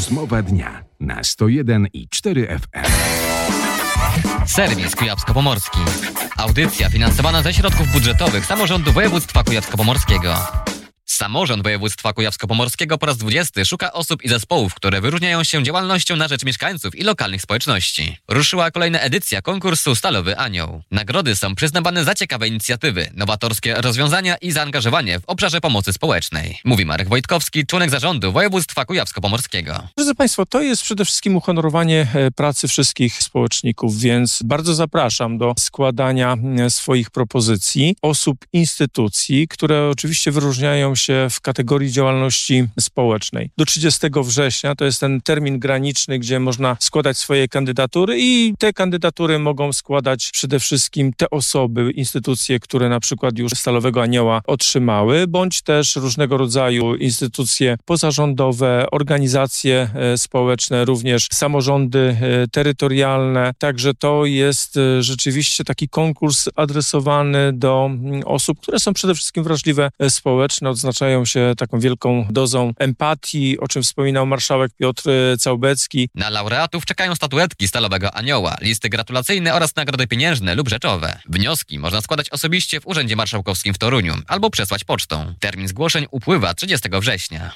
Rozmowa dnia na 101,4 FM. Serwis Kujawsko-Pomorski. Audycja finansowana ze środków budżetowych Samorządu Województwa Kujawsko-Pomorskiego. Samorząd Województwa Kujawsko-Pomorskiego po raz 20 szuka osób i zespołów, które wyróżniają się działalnością na rzecz mieszkańców i lokalnych społeczności. Ruszyła kolejna edycja konkursu Stalowy Anioł. Nagrody są przyznawane za ciekawe inicjatywy, nowatorskie rozwiązania i zaangażowanie w obszarze pomocy społecznej. Mówi Marek Wojtkowski, członek zarządu Województwa Kujawsko-Pomorskiego. Drodzy Państwo, to jest przede wszystkim uhonorowanie pracy wszystkich społeczników, więc bardzo zapraszam do składania swoich propozycji osób, instytucji, które oczywiście wyróżniają się w kategorii działalności społecznej. Do 30 września to jest ten termin graniczny, gdzie można składać swoje kandydatury i te kandydatury mogą składać przede wszystkim te osoby, instytucje, które na przykład już Stalowego Anioła otrzymały, bądź też różnego rodzaju instytucje pozarządowe, organizacje społeczne, również samorządy terytorialne. Także to jest rzeczywiście taki konkurs adresowany do osób, które są przede wszystkim wrażliwe społecznie, odznaczają się taką wielką dozą empatii, o czym wspominał marszałek Piotr Całbecki. Na laureatów czekają statuetki Stalowego Anioła, listy gratulacyjne oraz nagrody pieniężne lub rzeczowe. Wnioski można składać osobiście w Urzędzie Marszałkowskim w Toruniu albo przesłać pocztą. Termin zgłoszeń upływa 30 września.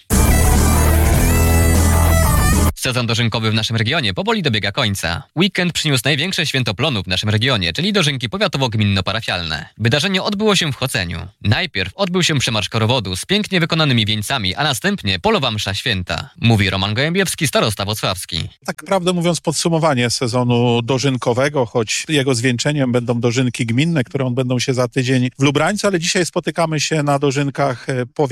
Sezon dożynkowy w naszym regionie powoli dobiega końca. Weekend przyniósł największe święto plonów w naszym regionie, czyli dożynki powiatowo-gminno-parafialne. Wydarzenie odbyło się w Choceniu. Najpierw odbył się przemarsz korowodu z pięknie wykonanymi wieńcami, a następnie polowa msza święta. Mówi Roman Gołębiewski, starosta wocławski. Tak prawdę mówiąc, podsumowanie sezonu dożynkowego, choć jego zwieńczeniem będą dożynki gminne, które odbędą się za tydzień w Lubrańcu, ale dzisiaj spotykamy się na dożynkach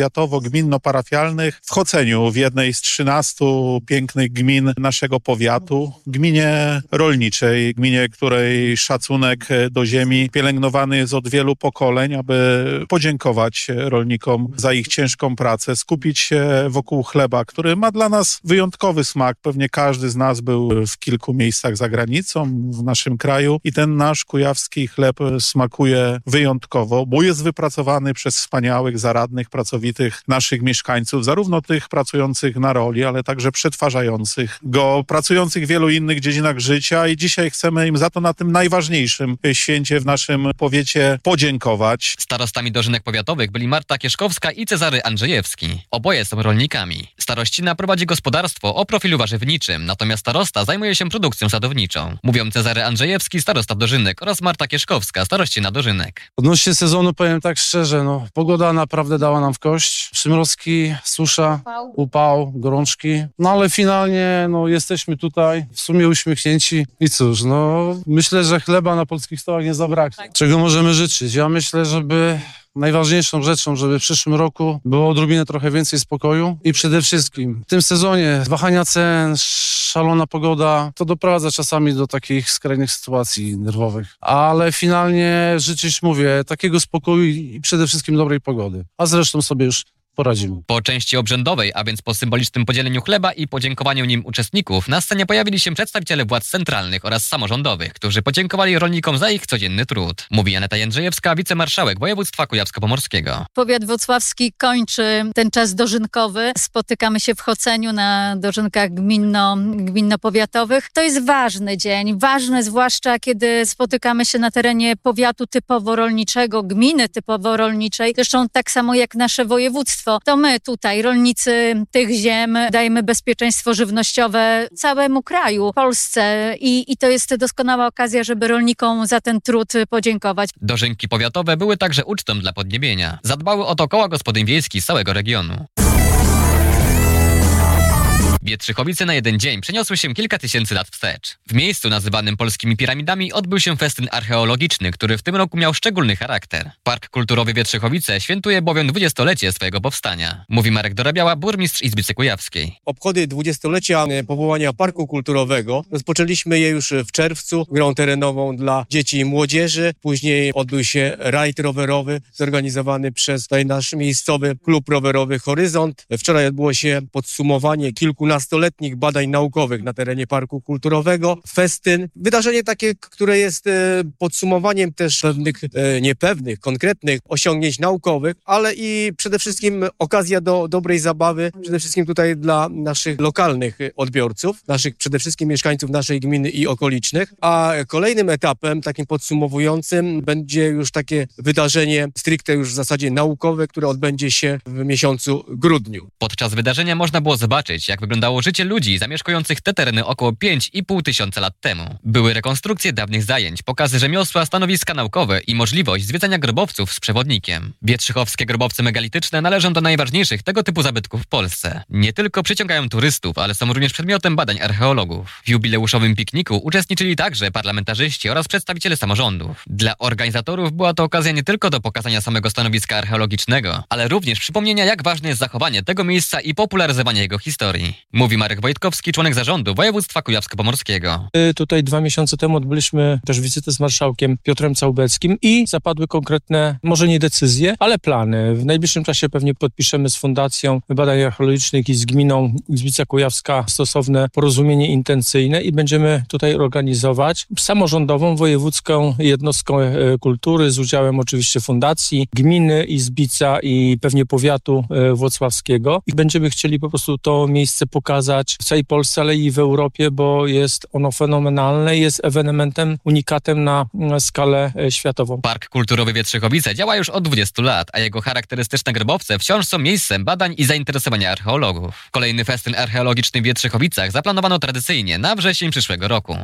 powiatowo-gminno-parafialnych w Choceniu, w jednej z 13 pięknych gmin naszego powiatu, gminie rolniczej, gminie, której szacunek do ziemi pielęgnowany jest od wielu pokoleń, aby podziękować rolnikom za ich ciężką pracę, skupić się wokół chleba, który ma dla nas wyjątkowy smak. Pewnie każdy z nas był w kilku miejscach za granicą, w naszym kraju i ten nasz kujawski chleb smakuje wyjątkowo, bo jest wypracowany przez wspaniałych, zaradnych, pracowitych naszych mieszkańców, zarówno tych pracujących na roli, ale także przetwarzających go, pracujących w wielu innych dziedzinach życia i dzisiaj chcemy im za to na tym najważniejszym święcie w naszym powiecie podziękować. Starostami dożynek powiatowych byli Marta Kieszkowska i Cezary Andrzejewski. Oboje są rolnikami. Starościna prowadzi gospodarstwo o profilu warzywniczym, natomiast starosta zajmuje się produkcją sadowniczą. Mówią Cezary Andrzejewski, starosta dożynek oraz Marta Kieszkowska, starościna dożynek. Odnośnie sezonu powiem tak szczerze, pogoda naprawdę dała nam w kość. Przymrozki, susza, upał, gorączki, ale finalnie jesteśmy tutaj, w sumie uśmiechnięci i cóż, myślę, że chleba na polskich stołach nie zabraknie. Czego możemy życzyć? Ja myślę, żeby najważniejszą rzeczą, żeby w przyszłym roku było odrobinę trochę więcej spokoju i przede wszystkim w tym sezonie wahania cen, szalona pogoda, to doprowadza czasami do takich skrajnych sytuacji nerwowych. Ale finalnie życzyć, mówię, takiego spokoju i przede wszystkim dobrej pogody. A zresztą sobie już poradzimy. Po części obrzędowej, a więc po symbolicznym podzieleniu chleba i podziękowaniu nim uczestników, na scenie pojawili się przedstawiciele władz centralnych oraz samorządowych, którzy podziękowali rolnikom za ich codzienny trud. Mówi Aneta Jędrzejewska, wicemarszałek Województwa Kujawsko-Pomorskiego. Powiat wocławski kończy ten czas dożynkowy. Spotykamy się w Choceniu na dożynkach gminno-powiatowych. To jest ważny dzień, ważny zwłaszcza kiedy spotykamy się na terenie powiatu typowo rolniczego, gminy typowo rolniczej, zresztą tak samo jak nasze województwo. To my tutaj, rolnicy tych ziem, dajemy bezpieczeństwo żywnościowe całemu kraju, Polsce i to jest doskonała okazja, żeby rolnikom za ten trud podziękować. Dożynki powiatowe były także ucztą dla Podniebienia. Zadbały o to koła gospodyń wiejskich z całego regionu. Wietrzychowice na jeden dzień przeniosły się kilka tysięcy lat wstecz. W miejscu nazywanym polskimi piramidami odbył się festyn archeologiczny, który w tym roku miał szczególny charakter. Park Kulturowy Wietrzychowice świętuje bowiem 20-lecie swojego powstania. Mówi Marek Dorabiała, burmistrz Izbicy Kujawskiej. Obchody 20-lecia powołania Parku Kulturowego rozpoczęliśmy je już w czerwcu grą terenową dla dzieci i młodzieży. Później odbył się rajd rowerowy zorganizowany przez nasz miejscowy klub rowerowy Horyzont. Wczoraj odbyło się podsumowanie kilkunastu nastoletnich badań naukowych na terenie Parku Kulturowego. Festyn, wydarzenie takie, które jest podsumowaniem też pewnych, niepewnych, konkretnych osiągnięć naukowych, ale i przede wszystkim okazja do dobrej zabawy, przede wszystkim tutaj dla naszych lokalnych odbiorców, naszych przede wszystkim mieszkańców naszej gminy i okolicznych. A kolejnym etapem, takim podsumowującym, będzie już takie wydarzenie stricte już w zasadzie naukowe, które odbędzie się w miesiącu grudniu. Podczas wydarzenia można było zobaczyć, jak wyglądało życie ludzi zamieszkujących te tereny około 5,5 tysiąca lat temu. Były rekonstrukcje dawnych zajęć, pokazy rzemiosła, stanowiska naukowe i możliwość zwiedzania grobowców z przewodnikiem. Wietrzychowskie grobowce megalityczne należą do najważniejszych tego typu zabytków w Polsce. Nie tylko przyciągają turystów, ale są również przedmiotem badań archeologów. W jubileuszowym pikniku uczestniczyli także parlamentarzyści oraz przedstawiciele samorządów. Dla organizatorów była to okazja nie tylko do pokazania samego stanowiska archeologicznego, ale również przypomnienia, jak ważne jest zachowanie tego miejsca i popularyzowanie jego historii. Mówi Marek Wojtkowski, członek zarządu województwa kujawsko-pomorskiego. Tutaj 2 miesiące temu odbyliśmy też wizytę z marszałkiem Piotrem Całbeckim i zapadły konkretne, może nie decyzje, ale plany. W najbliższym czasie pewnie podpiszemy z Fundacją Badań Archeologicznych i z gminą Izbica Kujawska stosowne porozumienie intencyjne i będziemy tutaj organizować samorządową, wojewódzką jednostkę kultury z udziałem oczywiście Fundacji, gminy Izbica i pewnie powiatu włocławskiego. I będziemy chcieli po prostu to miejsce pokazać w całej Polsce, ale i w Europie, bo jest ono fenomenalne, jest ewenementem, unikatem na skalę światową. Park Kulturowy Wietrzychowice działa już od 20 lat, a jego charakterystyczne grobowce wciąż są miejscem badań i zainteresowania archeologów. Kolejny festyn archeologiczny w Wietrzychowicach zaplanowano tradycyjnie na wrzesień przyszłego roku.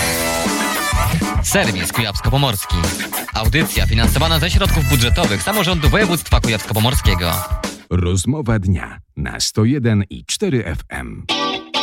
Serwis Kujawsko-Pomorski. Audycja finansowana ze środków budżetowych samorządu województwa kujawsko-pomorskiego. Rozmowa dnia na 101,4 FM.